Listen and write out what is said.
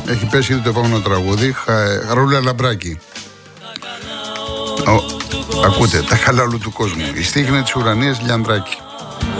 Έχει πέσει ήδη το επόμενο τραγούδι. Χαρούλα Λαμπράκη. Ακούτε, τα καλά όλου του κόσμου. Η στίχνη της Ουρανίας Λιανδράκη.